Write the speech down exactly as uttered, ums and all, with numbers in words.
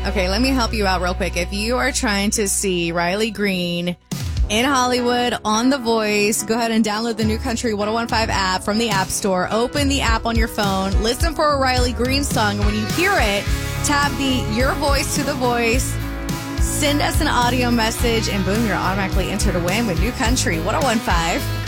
Okay, let me help you out real quick. If you are trying to see Riley Green in Hollywood on The Voice, go ahead and download the New Country ten fifteen app from the App Store. Open the app on your phone. Listen for a Riley Green song. And when you hear it, tap the Your Voice to The Voice. Send us an audio message, and boom, you're automatically entered to win with New Country ten fifteen.